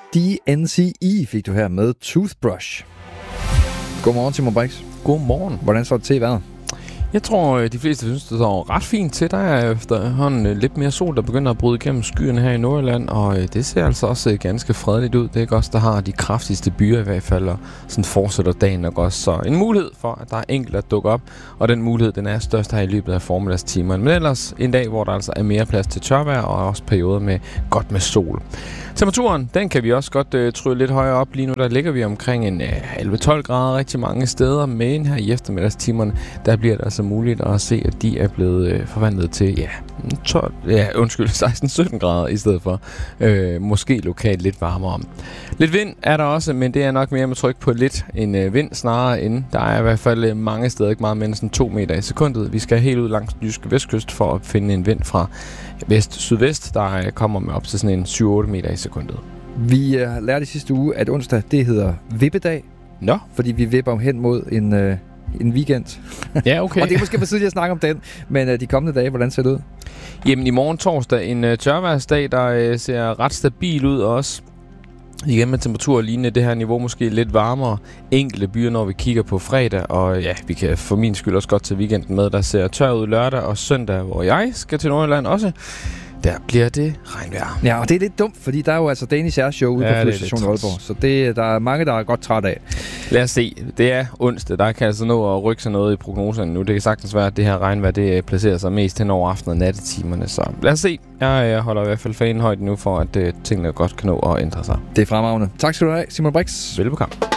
DNCE fik du her med Toothbrush. Godmorgen, Simon Brix. Godmorgen. Hvordan står det til i vejret? Jeg tror, de fleste synes, det står ret fint til. Der er efterhånden lidt mere sol, der begynder at bryde igennem skyerne her i Nordjylland, og det ser altså også ganske fredeligt ud. Det er ikke os, der har de kraftigste byer i hvert fald, og sådan fortsætter dagen nok også. Så en mulighed for, at der er enkelt at dukke op, og den mulighed, den er størst her i løbet af formiddagstimerne. Men ellers en dag, hvor der altså er mere plads til tørvejr, og også perioder med godt med sol. Temperaturen, den kan vi også godt trylle lidt højere op. Lige nu der ligger vi omkring en 11-12 grader rigtig mange steder, men her i eftermiddagstimerne, der bliver det altså muligt at se, at de er blevet forvandlet til 16-17 grader i stedet for. Måske lokalt lidt varmere. Lidt vind er der også, men det er nok mere med tryk på lidt en vind snarere end. Der er i hvert fald mange steder ikke meget mere end 2 meter i sekundet. Vi skal helt ud langs den jyske vestkyst for at finde en vind fra vest-sydvest, der kommer med op til sådan en 7-8 meter i sekundet. Vi lærte i sidste uge, at onsdag det hedder vippedag. Nå. Fordi vi vipper hen mod en weekend. Ja, okay. Og det er måske for tidligt at snakke om den, men de kommende dage, hvordan ser det ud? Jamen i morgen torsdag, en tørværsdag, der ser ret stabil ud også. Igen med temperaturer lignende det her niveau, måske lidt varmere. Enkelte byer, når vi kigger på fredag, og ja, vi kan for min skyld også godt til weekenden med, der ser tør ud lørdag og søndag, hvor jeg skal til Nordjylland også. Der bliver det regnvejr. Ja, og det er lidt dumt, fordi der er jo altså Danish Air Show ude på flystationen i Aalborg. Så der er mange, der er godt træt af. Lad os se. Det er onsdag. Der kan altså nå at rykke sig noget i prognoserne nu. Det kan sagtens være, at det her regnvejr det placerer sig mest hen over aften- og nattetimerne. Så lad os se. Jeg holder i hvert fald fanen højt nu for, at tingene godt kan nå at ændre sig. Det er fremragende. Tak skal du have, Simon Brix. Velbekomme.